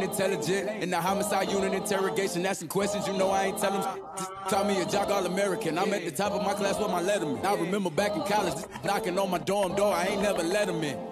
and intelligent. In the homicide unit interrogation, asking questions, you know I ain't tell them. Call me a jock all-American. I'm at the top of my class with my letterman. I remember back in college, knocking on my dorm door, I ain't never let them in.